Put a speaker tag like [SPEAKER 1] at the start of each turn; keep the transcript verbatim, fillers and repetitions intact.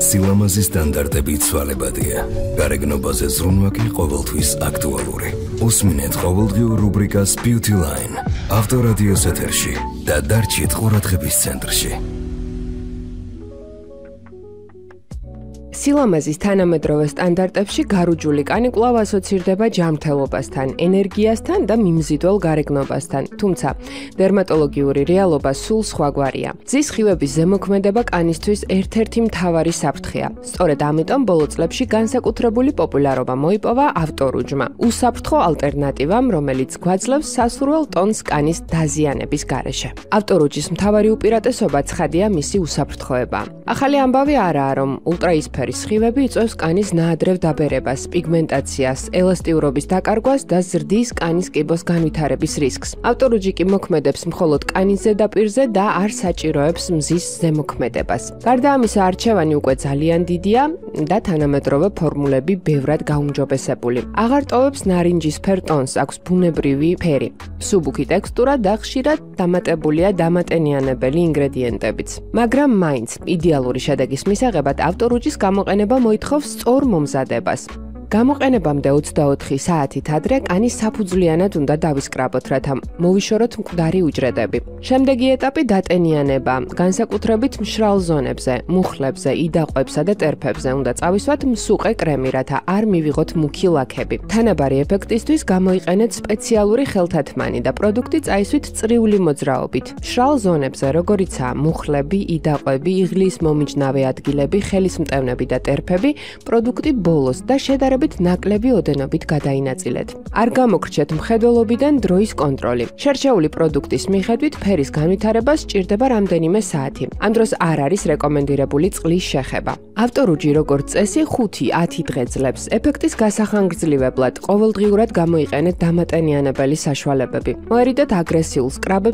[SPEAKER 1] სილამაზის სტანდარტები ცვალებადია. გარეგნობაზე ზრუნვა კი ყოველთვის აქტუალური. უსმინეთ ყოველდღიურ რუბრიკას Beauty Line. ავტორადიოს ეთერში და დარჩით ყურადღების ცენტრში.
[SPEAKER 2] სილამაზის თანამედროვე სტანდარტებში გარუჯული კანი კვლავ ასოცირდება ჯანმრთელობასთან, ენერგიასთან და მიმზიდველ გარეგნობასთან. თუმცა, დერმატოლოგიური რეალობა სულ სხვაგვარია. ძის სხივების ზემოქმედება კანისთვის ერთ-ერთი მთავარი საფრთხეა. სწორედ ამიტომ ბოლო წლებში განსაკუთრებული პოპულარობა მოიპოვა ავტორუჯმა, უსაფრთხო ალტერნატივამ, რომელიც გვაძლევს სასურველ ტონს კანის დაზიანების გარეშე. ავტორუჯის მთავარი უპირატესობა ცხადია მისი უსაფრთხოება. ახალი ამბავი არაა, რომ ულტრაისფერი სხივები იწვევს კანის ნაადრევ დაბერებას, პიგმენტაციას, ელასტიურობის დაკარგვას და ზრდის კანის კიბოს განვითარების რისკს. ავტორუჯი კი მოქმედებს მხოლოდ კანის ზედაპირზე და არ საჭიროებს მზის ზემოქმედებას. გარდა ამისა, არჩევანი უკვე ძალიან დიდია და თანამედროვე ფორმულები ბევრად გაუმჯობესებული. აღარ ტოვებს ნარინჯისფერ ტონს, აქვს ბუნებრივი ფერი, მსუბუქი ტექსტურა და ხშირად დამატებულია დამატენიანებელი ინგრედიენტებიც. მაგრამ მაინც იდეალური შედეგის მისაღებად ავტორუჯის გამოყენება მოითხოვს სწორ მომზადებას. გამოყენებამდე ოცდაოთხი საათით ადრე კანი საფუძვლიანად უნდა დავისკრაბოთ, რათა მოვიშოროთ მკვდარი უჯრედები. შემდეგი ეტაპი დატენიანება, განსაკუთრებით მშრალ ზონებზე, მუხლებზე, იდაყვებსა და ტერფებზე უნდა წავისვათ მსუყე კრემი, რათა არ მივიღოთ მუქი ლაქები. თანაბარი ეფექტისთვის გამოიყენეთ სპეციალური ხელთათმანი და პროდუქტი წაისვით წრიული მოძრაობით. მშრალ ზონებზე, როგორიცაა მუხლები, იდაყვები, იღლის მომიჯნავე ადგილები, ხელისმტევნები და ტერფები, პროდუქტი ბოლოს და შედარებით ნაკლები ოდენობით გადაინაწილეთ. არ გამოგრჩეთ მხედველობიდან დროის კონტროლი. შერჩეული პროდუქტის მიხედვით ფერის განვითარება სჭირდება რამდენიმე საათი. ამ დროს არ არის რეკომენდირებული წყლის შეხება. ავტორუჯი როგორც წესი ხუთი ათი დღე ძლებს. ეფექტის გასახანგრძლივებლად ყოველდღიურად გამოიყენეთ დამატენიანებელი საშუალებები. მოერიდეთ აგრესიულ სკრაბებს